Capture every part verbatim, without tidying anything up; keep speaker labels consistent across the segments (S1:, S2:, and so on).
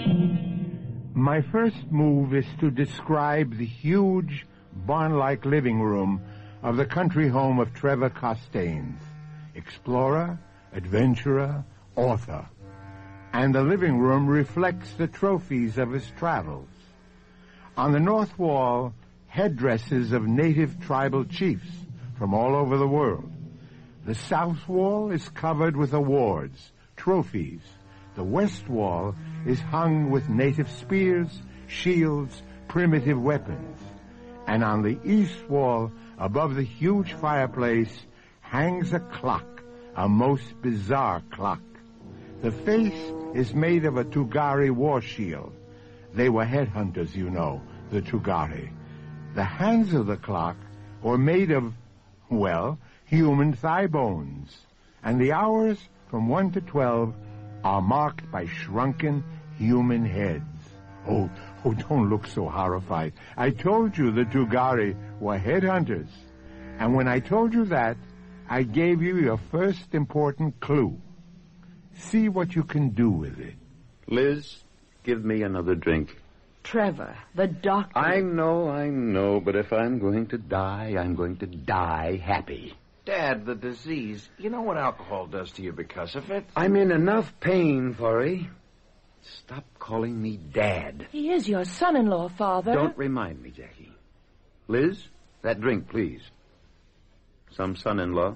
S1: My first move is to describe the huge, barn-like living room of the country home of Trevor Costaines, explorer, adventurer, author. And the living room reflects the trophies of his travels. On the north wall, headdresses of native tribal chiefs from all over the world. The south wall is covered with awards, trophies. The west wall is hung with native spears, shields, primitive weapons. And on the east wall, above the huge fireplace, hangs a clock, a most bizarre clock. The face is made of a Tugari war shield. They were headhunters, you know, the Tugari. The hands of the clock were made of, well, human thigh bones. And the hours from one to twelve are marked by shrunken human heads. Oh, oh, don't look so horrified. I told you the Tugari were headhunters. And when I told you that, I gave you your first important clue. See what you can do with it.
S2: Liz, give me another drink.
S3: Trevor, the doctor...
S2: I know, I know, but if I'm going to die, I'm going to die happy.
S4: Dad, the disease, you know what alcohol does to you because of it?
S2: I'm in enough pain, Forey. Stop calling me Dad.
S3: He is your son-in-law, Father.
S2: Don't remind me, Jackie. Liz, that drink, please. Some son-in-law.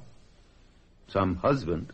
S2: Some husband.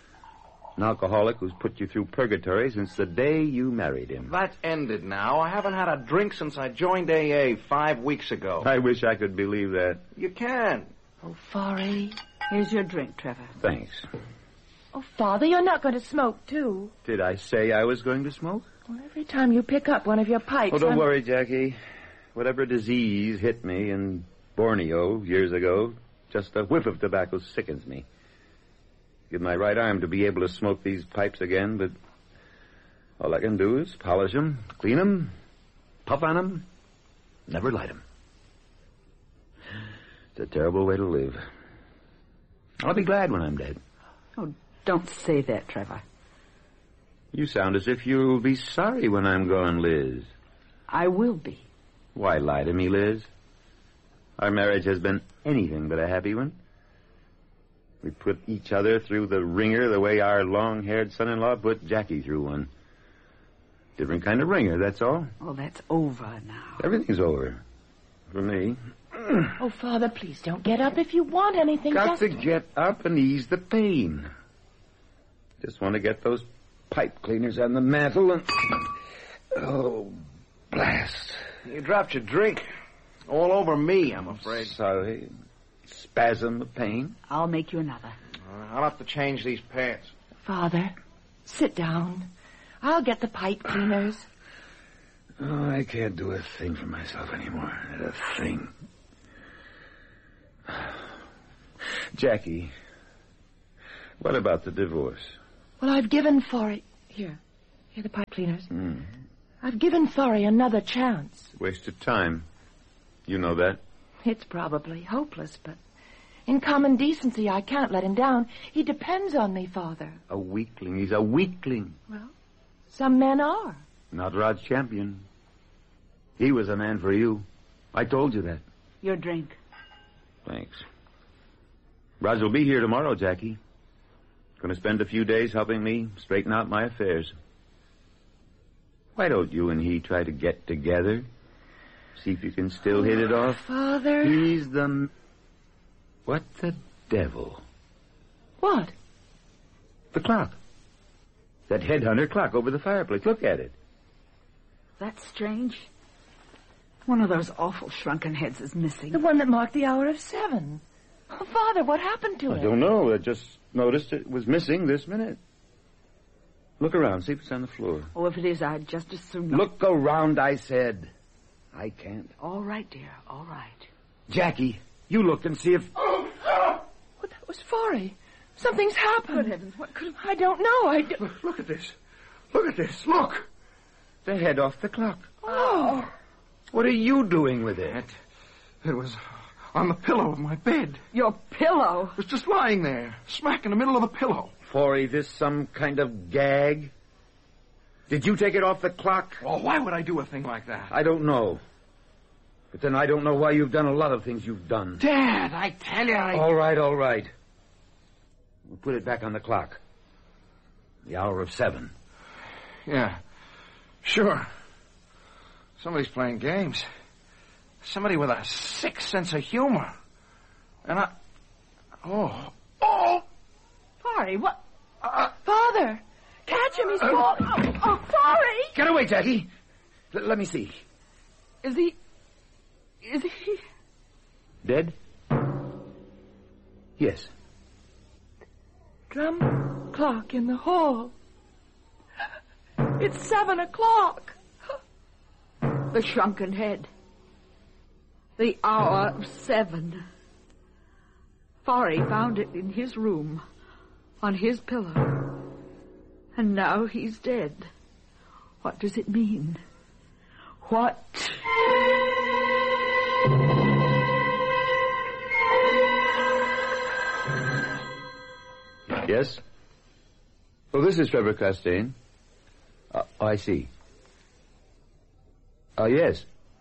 S2: An alcoholic who's put you through purgatory since the day you married him.
S4: That ended now. I haven't had a drink since I joined A A five weeks ago.
S2: I wish I could believe that.
S4: You can.
S3: Oh, Forey, here's your drink, Trevor.
S2: Thanks.
S3: Oh, Father, you're not going to smoke, too.
S2: Did I say I was going to smoke?
S3: Well, every time you pick up one of your pipes...
S2: Oh, don't
S3: I'm...
S2: worry, Jackie. Whatever disease hit me in Borneo years ago, just a whiff of tobacco sickens me. Give my right arm to be able to smoke these pipes again, but all I can do is polish them, clean them, puff on them, never light them. It's a terrible way to live. I'll be glad when I'm dead.
S3: Oh, don't say that, Trevor.
S2: You sound as if you'll be sorry when I'm gone, Liz.
S3: I will be.
S2: Why lie to me, Liz? Our marriage has been anything but a happy one. We put each other through the ringer the way our long-haired son-in-law put Jackie through one. Different kind of ringer, that's all.
S3: Oh, that's over now.
S2: Everything's over. For me.
S3: Oh, Father, please don't get up if you want anything.
S2: Got
S3: just...
S2: to get up and ease the pain. Just want to get those pipe cleaners on the mantel and... Oh, blast.
S4: You dropped your drink. All over me, I'm afraid.
S2: Sorry. Spasm of pain.
S3: I'll make you another.
S4: Uh, I'll have to change these pants.
S3: Father, sit down. I'll get the pipe cleaners.
S2: Oh, I can't do a thing for myself anymore. Not a thing. Jackie, what about the divorce?
S3: Well, I've given Forey... Here. Here, the pipe cleaners.
S2: Mm.
S3: I've given Forey another chance.
S2: Waste of time. You know that.
S3: It's probably hopeless, but in common decency, I can't let him down. He depends on me, Father.
S2: A weakling. He's a weakling.
S3: Well, some men are.
S2: Not Rod's champion. He was a man for you. I told you that.
S3: Your drink.
S2: Thanks. Raj will be here tomorrow, Jackie. Going to spend a few days helping me straighten out my affairs. Why don't you and he try to get together? See if you can still hit it off.
S3: Father.
S2: He's the... What the devil?
S3: What?
S2: The clock. That headhunter clock over the fireplace. Look at it.
S5: That's strange. One of those awful shrunken heads is missing.
S3: The one that marked the hour of seven. Oh, Father, what happened to
S2: I
S3: it?
S2: I don't know. I just noticed it was missing this minute. Look around. See if it's on the floor.
S5: Oh, if it is, I'd just as soon... Not...
S2: Look around, I said. I can't.
S5: All right, dear. All right.
S2: Jackie, you look and see if...
S3: Oh, well, that was Forey. Something's happened.
S5: Good heavens, what could have...
S3: I don't know. I do...
S4: Look, look at this. Look at this. Look.
S2: The head off the clock.
S3: Oh.
S2: What are you doing with it?
S4: It, it was on the pillow of my bed.
S5: Your pillow?
S4: It was just lying there, smack in the middle of the pillow.
S2: Forey, this some kind of gag? Did you take it off the clock?
S4: Well, why would I do a thing like that?
S2: I don't know. But then I don't know why you've done a lot of things you've done.
S4: Dad, I tell you, I...
S2: All right, all right. We'll put it back on the clock. The hour of seven.
S4: Yeah, sure. Somebody's playing games. Somebody with a sick sense of humor. And I... Oh. Oh!
S5: Forry, what?
S3: Uh, Father! Catch him, he's falling. Oh, oh, Forry!
S2: Get away, Jackie. L- let me see.
S5: Is he... Is he...
S2: Dead? Yes.
S3: Drum clock in the hall. It's seven o'clock.
S5: The shrunken head. The hour of seven. Forry found it in his room, on his pillow. And now he's dead. What does it mean? What?
S2: Yes? Oh, this is Trevor Costain. Uh, oh, I see. Uh, yes.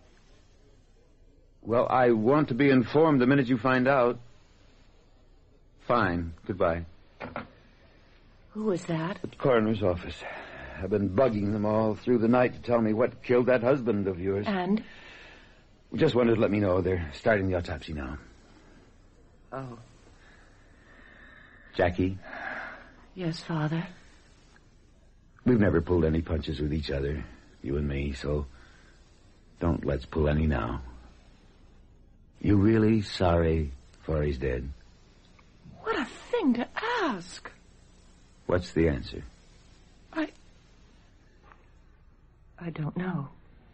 S2: Well, I want to be informed the minute you find out. Fine. Goodbye.
S3: Who was that?
S2: At the coroner's office. I've been bugging them all through the night to tell me what killed that husband of yours.
S3: And?
S2: Just wanted to let me know they're starting the autopsy now.
S3: Oh.
S2: Jackie?
S3: Yes, Father.
S2: We've never pulled any punches with each other, you and me, so don't let's pull any now. You really sorry Forry's dead?
S3: What a thing to ask.
S2: What's the answer?
S3: I... I don't know.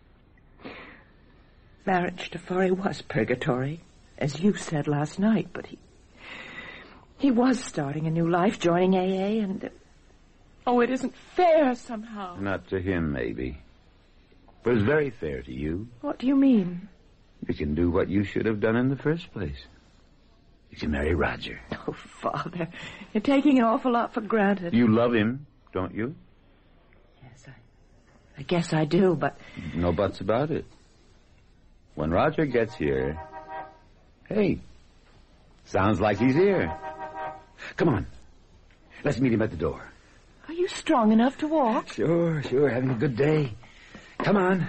S3: Marriage to Forry was purgatory, as you said last night, but he... He was starting a new life, joining A A, and... Oh, it isn't fair somehow.
S2: Not to him, maybe. But it's very fair to you.
S3: What do you mean?
S2: You can do what you should have done in the first place. You can marry Roger.
S3: Oh, Father, you're taking an awful lot for granted.
S2: You love him, don't you?
S3: Yes, I... I guess I do, but...
S2: No buts about it. When Roger gets here... Hey, sounds like he's here. Come on. Let's meet him at the door.
S3: Are you strong enough to walk?
S2: Sure, sure. Having a good day. Come on.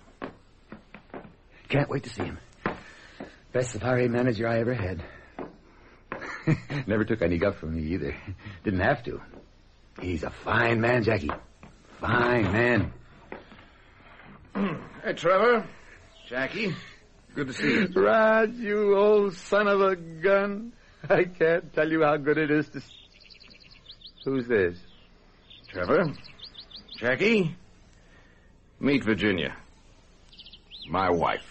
S2: Can't wait to see him. Best safari manager I ever had. Never took any guff from me either. Didn't have to. He's a fine man, Jackie. Fine man.
S4: Hey, Trevor. Jackie. Good to see you.
S2: Rod, you old son of a gun. I can't tell you how good it is to... Who's this?
S4: Trevor. Jackie. Meet Virginia. My wife.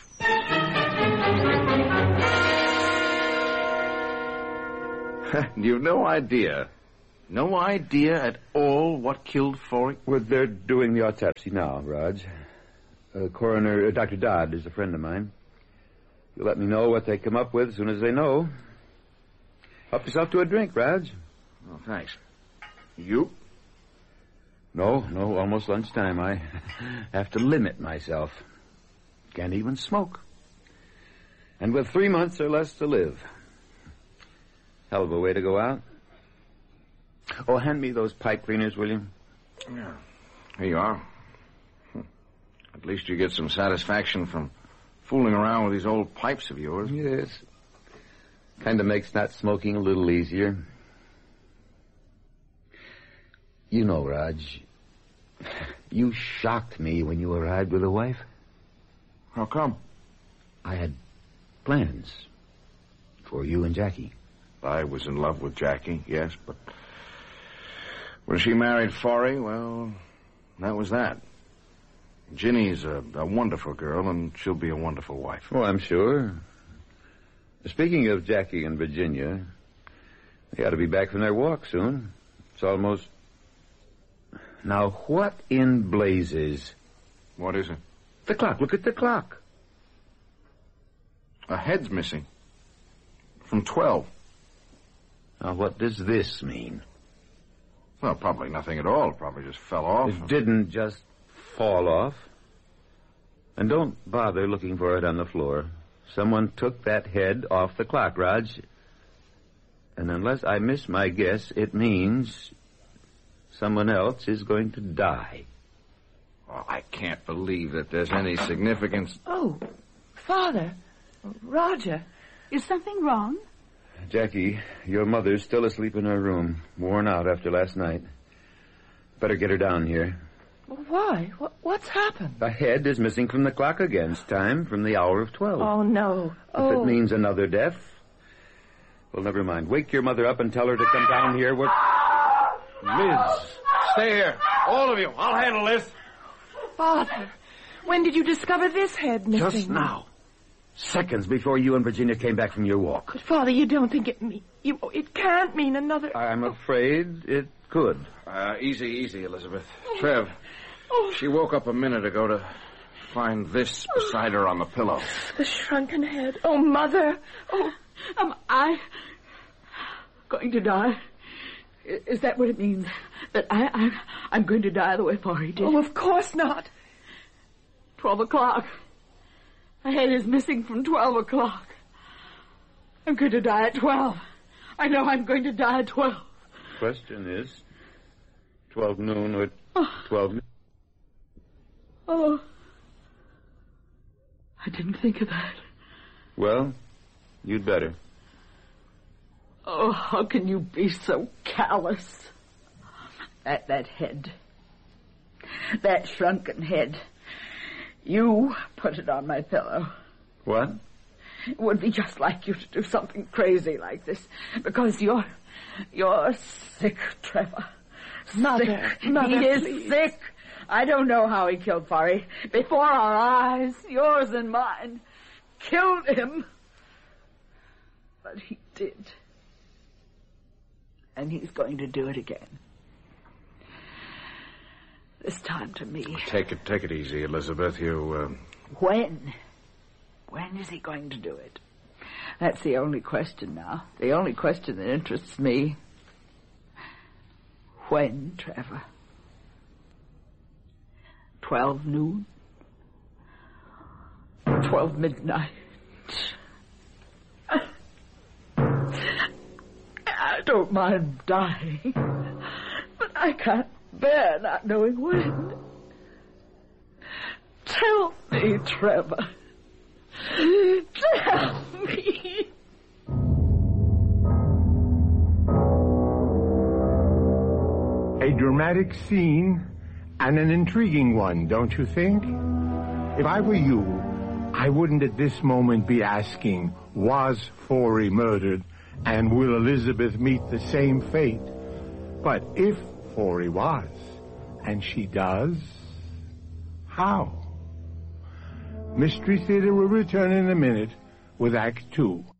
S4: You've no idea. No idea at all what killed Forry?
S2: Well, they're doing the autopsy now, Raj. Uh, coroner, uh, Doctor Dodd is a friend of mine. You'll let me know what they come up with as soon as they know. Help yourself to a drink, Raj.
S4: Oh, thanks. You?
S2: No, no, almost lunchtime. I have to limit myself. Can't even smoke. And with three months or less to live. Hell of a way to go out. Oh, hand me those pipe cleaners, will you?
S4: Yeah. Here you are. At least you get some satisfaction from fooling around with these old pipes of yours.
S2: Yes. Kind of makes not smoking a little easier. You know, Raj, you shocked me when you arrived with a wife.
S4: How come?
S2: I had plans for you and Jackie.
S4: I was in love with Jackie, yes, but when she married Forry, well, that was that. Ginny's a, a wonderful girl, and she'll be a wonderful wife.
S2: Oh, I'm sure. Speaking of Jackie and Virginia, they ought to be back from their walk soon. It's almost... Now, what in blazes?
S4: What is it?
S2: The clock. Look at the clock.
S4: A head's missing. From twelve.
S2: Now, what does this mean?
S4: Well, probably nothing at all. Probably just fell off.
S2: It didn't just fall off. And don't bother looking for it on the floor. Someone took that head off the clock, Raj. And unless I miss my guess, it means someone else is going to die.
S4: Oh, I can't believe that there's any significance.
S3: Oh, Father. Roger.
S5: Is something wrong?
S2: Jackie, your mother's still asleep in her room, worn out after last night. Better get her down here.
S3: Why? What, what's happened?
S2: The head is missing from the clock against time from the hour of twelve.
S3: Oh, no. Oh.
S2: If it means another death, well, never mind. Wake your mother up and tell her to come down here. What?
S4: Liz, stay here. All of you. I'll handle this.
S3: Father, when did you discover this head missing?
S2: Just now. Seconds before you and Virginia came back from your walk.
S3: But, Father, you don't think it mean... You, it can't mean another...
S2: I'm afraid it could.
S4: Uh, easy, easy, Elizabeth. Trev, oh. She woke up a minute ago to find this beside her on the pillow.
S3: The shrunken head. Oh, Mother. Oh,
S5: am I going to die? Is that what it means? That I, I, I'm going to die the way Forey did?
S3: Oh, of course not.
S5: Twelve o'clock. My head is missing from twelve o'clock. I'm going to die at twelve. I know I'm going to die at twelve.
S2: Question is, twelve noon or twelve noon?
S5: Oh. I didn't think of that.
S2: Well, you'd better.
S5: Oh, how can you be so callous? That, that head. That shrunken head. You put it on my pillow.
S2: What?
S5: It would be just like you to do something crazy like this. Because you're... You're sick, Trevor.
S3: Mother,
S5: sick.
S3: Mother,
S5: He is
S3: please.
S5: sick. I don't know how he killed Forey. Before our eyes, yours and mine. Killed him. But he did. And he's going to do it again. This time to me.
S4: Take it, take it easy, Elizabeth. You, uh...
S5: When? When is he going to do it? That's the only question now. The only question that interests me. When, Trevor? Twelve noon? Twelve midnight? I don't mind dying, but I can't bear not knowing when. Tell me, Trevor. Tell me.
S1: A dramatic scene and an intriguing one, don't you think? If I were you, I wouldn't at this moment be asking, was Forey murdered, and will Elizabeth meet the same fate? But if Forey was, and she does, how? Mystery Theater will return in a minute with Act Two.